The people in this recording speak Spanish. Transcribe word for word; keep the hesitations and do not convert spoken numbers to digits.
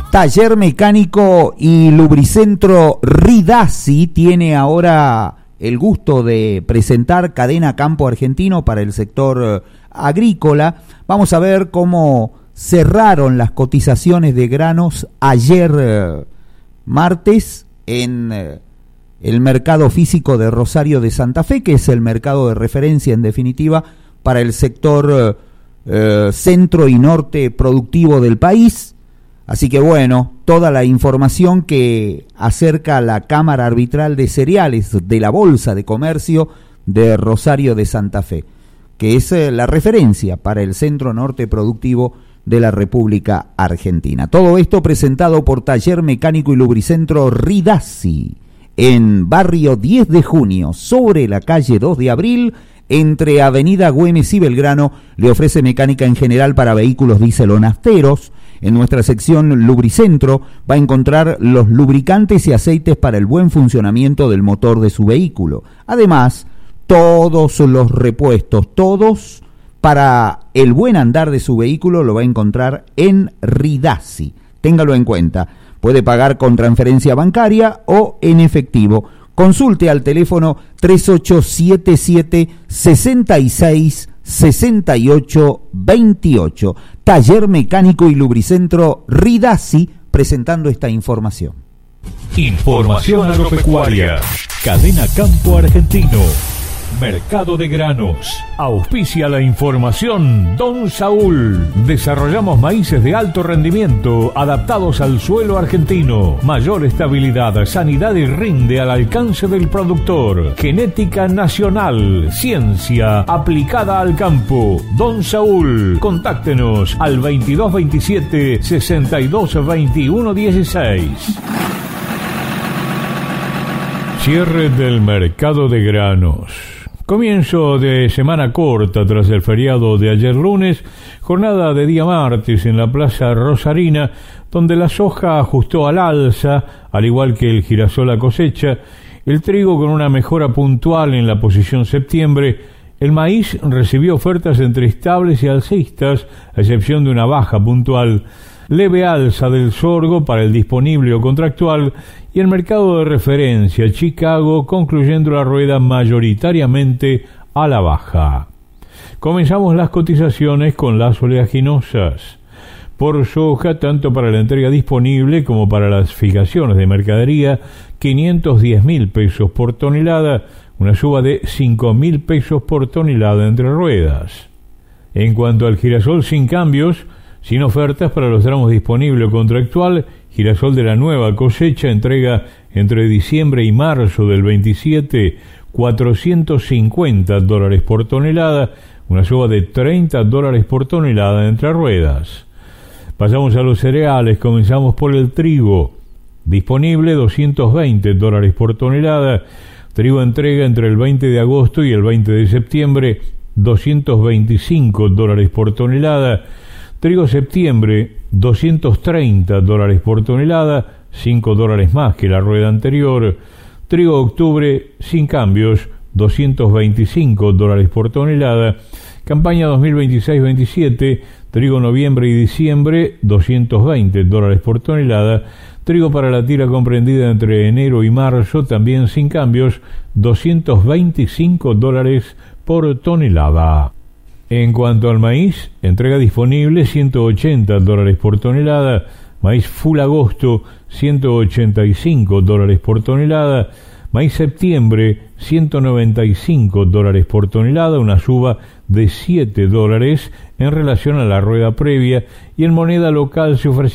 Taller Mecánico y Lubricentro Ridasi tiene ahora el gusto de presentar Cadena Campo Argentino para el sector agrícola. Vamos a ver cómo cerraron las cotizaciones de granos ayer eh, martes en eh, el mercado físico de Rosario de Santa Fe, que es el mercado de referencia en definitiva para el sector eh, centro y norte productivo del país. Así que bueno, toda la información que acerca la Cámara Arbitral de Cereales de la Bolsa de Comercio de Rosario de Santa Fe, que es eh, la referencia para el centro norte productivo de la República Argentina. Todo esto presentado por Taller Mecánico y Lubricentro Ridasi, en barrio diez de junio, sobre la calle dos de abril, entre Avenida Güemes y Belgrano. Le ofrece mecánica en general para vehículos diésel o nafteros. En nuestra sección Lubricentro va a encontrar los lubricantes y aceites para el buen funcionamiento del motor de su vehículo. Además, todos los repuestos, todos para el buen andar de su vehículo lo va a encontrar en Ridasi. Téngalo en cuenta. Puede pagar con transferencia bancaria o en efectivo. Consulte al teléfono tres ocho siete siete, seis seis seis ocho dos ocho. Taller Mecánico y Lubricentro Ridasi, presentando esta información. Información agropecuaria. Cadena Campo Argentino. Mercado de granos. Auspicia la información Don Saúl. Desarrollamos maíces de alto rendimiento adaptados al suelo argentino. Mayor estabilidad, sanidad y rinde al alcance del productor. Genética nacional. Ciencia aplicada al campo. Don Saúl. Contáctenos al veintidós veintisiete, sesenta y dos veintiuno dieciséis. Cierre del mercado de granos. Comienzo de semana corta tras el feriado de ayer lunes, jornada de día martes en la Plaza Rosarina, donde la soja ajustó al alza, al igual que el girasol a cosecha, el trigo con una mejora puntual en la posición septiembre, el maíz recibió ofertas entre estables y alcistas, a excepción de una baja puntual, leve alza del sorgo para el disponible o contractual, y el mercado de referencia Chicago concluyendo la rueda mayoritariamente a la baja. Comenzamos las cotizaciones con las oleaginosas. Por soja, tanto para la entrega disponible como para las fijaciones de mercadería, quinientos diez mil pesos por tonelada, una suba de cinco mil pesos por tonelada entre ruedas. En cuanto al girasol sin cambios, sin ofertas para los tramos disponible o contractual, girasol de la nueva cosecha, entrega entre diciembre y marzo del veintisiete, cuatrocientos cincuenta dólares por tonelada, una suba de treinta dólares por tonelada entre ruedas. Pasamos a los cereales, comenzamos por el trigo. Disponible doscientos veinte dólares por tonelada, trigo entrega entre el veinte de agosto y el veinte de septiembre, doscientos veinticinco dólares por tonelada. Trigo septiembre, doscientos treinta dólares por tonelada, cinco dólares más que la rueda anterior. Trigo octubre, sin cambios, doscientos veinticinco dólares por tonelada. Campaña dos mil veintiséis veintisiete, trigo noviembre y diciembre, doscientos veinte dólares por tonelada. Trigo para la tira comprendida entre enero y marzo, también sin cambios, doscientos veinticinco dólares por tonelada. En cuanto al maíz, entrega disponible ciento ochenta dólares por tonelada, maíz full agosto ciento ochenta y cinco dólares por tonelada, maíz septiembre ciento noventa y cinco dólares por tonelada, una suba de siete dólares en relación a la rueda previa, y en moneda local se ofrece